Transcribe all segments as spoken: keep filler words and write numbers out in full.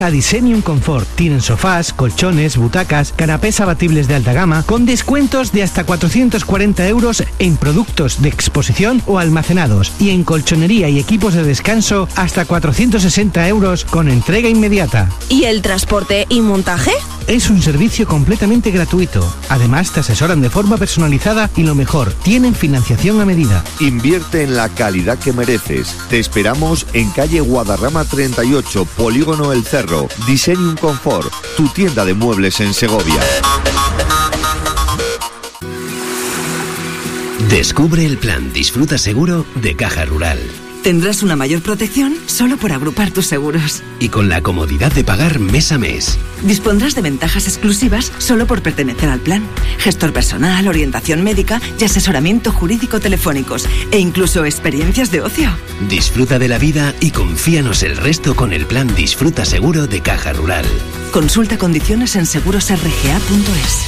A Designium Comfort tienen sofás, colchones, butacas, canapés abatibles de alta gama con descuentos de hasta cuatrocientos cuarenta euros en productos de exposición o almacenados, y en colchonería y equipos de descanso hasta cuatrocientos sesenta euros con entrega inmediata. ¿Y el transporte y montaje? Es un servicio completamente gratuito. Además te asesoran de forma personalizada y lo mejor, tienen financiación a medida. Invierte en la calidad que mereces. Te esperamos en calle Guadarrama treinta y ocho, Polígono El Cerro. Designium Comfort, tu tienda de muebles en Segovia. Descubre el plan Disfruta Seguro de Caja Rural. Tendrás una mayor protección solo por agrupar tus seguros. Y con la comodidad de pagar mes a mes. Dispondrás de ventajas exclusivas solo por pertenecer al plan. Gestor personal, orientación médica y asesoramiento jurídico telefónicos. E incluso experiencias de ocio. Disfruta de la vida y confíanos el resto con el plan Disfruta Seguro de Caja Rural. Consulta condiciones en seguros r g a punto es.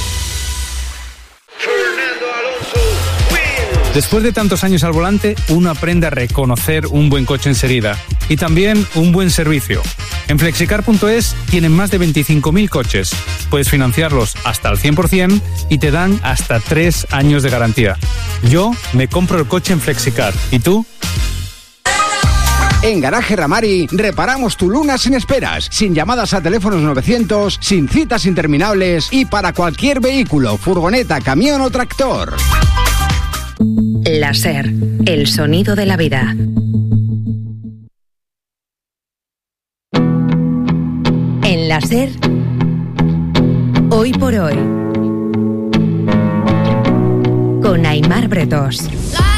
Después de tantos años al volante, uno aprende a reconocer un buen coche enseguida y también un buen servicio. En flexicar punto es tienen más de veinticinco mil coches. Puedes financiarlos hasta al cien por ciento y te dan hasta tres años de garantía. Yo me compro el coche en Flexicar. ¿Y tú? En Garaje Ramari reparamos tu Luna sin esperas, sin llamadas a teléfonos novecientos, sin citas interminables y para cualquier vehículo, furgoneta, camión o tractor. La SER, el sonido de la vida. En la SER, hoy por hoy, con Aimar Bretos.